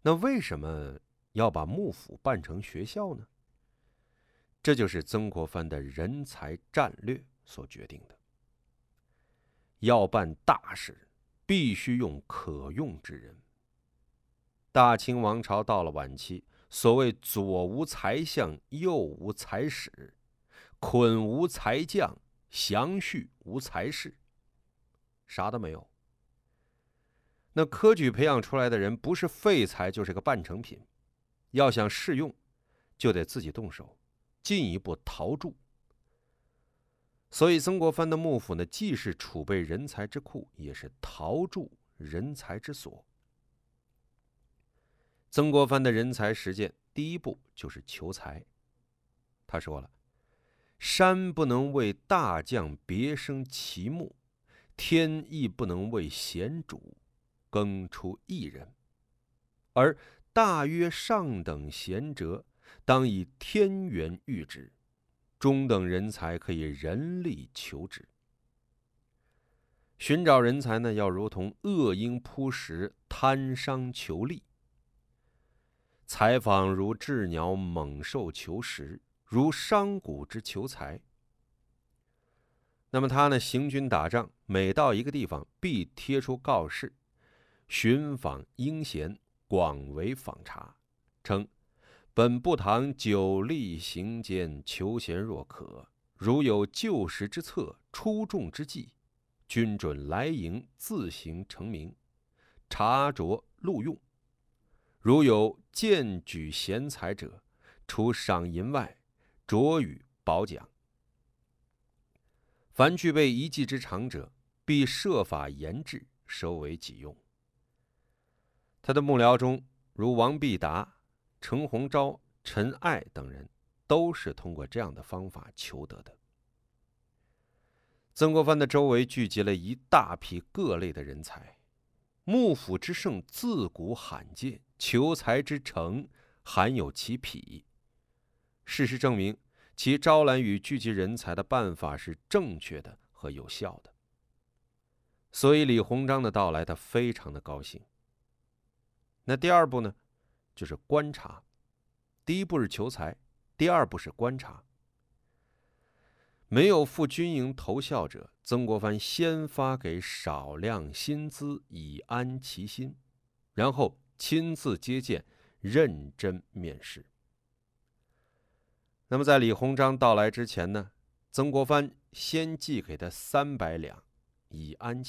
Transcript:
那为什么要把幕府办成学校呢？这就是曾国藩的人才战略所决定的。要办大事，必须用可用之人。大清王朝到了晚期，所谓左无才相，右无才史，捆无才将，详叙无才士，啥都没有。那科举培养出来的人，不是废材就是个半成品，要想适用，就得自己动手，进一步陶铸。所以曾国藩的幕府呢，既是储备人才之库，也是陶铸人才之所。曾国藩的人才实践，第一步就是求才。他说了：“山不能为大将别生其木，天亦不能为贤主耕出一人。而大约上等贤哲，当以天缘育之；中等人才可以人力求之。”寻找人才呢，要如同恶鹰扑食，贪商求利。采访如鸷鸟猛兽求食，如商贾之求财。那么他呢，行军打仗，每到一个地方，必贴出告示，寻访英贤，广为访查，称本部堂久历行间，求贤若渴，如有救时之策，出众之计，均准来营自行成名，查着录用。如有荐举贤才者，除赏银外，酌予褒奖。凡具备一技之长者，必设法研制，收为己用。他的幕僚中，如王必达、程鸿昭、陈爱等人，都是通过这样的方法求得的。曾国藩的周围聚集了一大批各类的人才，幕府之盛自古罕见，求才之诚罕有其匹。事实证明，其招揽与聚集人才的办法是正确的和有效的。所以李鸿章的到来，他非常的高兴。那第二步呢，就是观察。第一步是求才，第二步是观察。没有赴军营投效者，曾国藩先发给少量薪资以安其心，然后亲自接见，认真面试。那么在李鸿章到来之前呢，曾国藩先寄给他300两以安